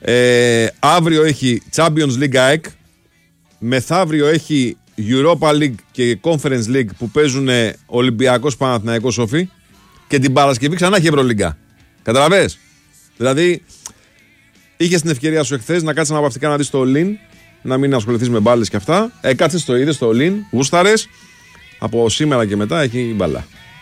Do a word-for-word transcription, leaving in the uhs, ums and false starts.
Ε, αύριο έχει Champions League ΑΕΚ. Μεθαύριο έχει Europa League και Conference League που παίζουν Ολυμπιακός Παναθηναϊκός Σόφι. Και την Παρασκευή ξανά έχει Ευρωλίγκα. Καταλαβες? Δηλαδή, είχες την ευκαιρία σου εχθές να κάτσεις αναπαυτικά να δεις το All-In, να μην ασχοληθείς με μπάλες και αυτά. Ε, κάτσε το είδες το All-In, γούσταρες. Από σήμερα και μετά έχει μπάλα.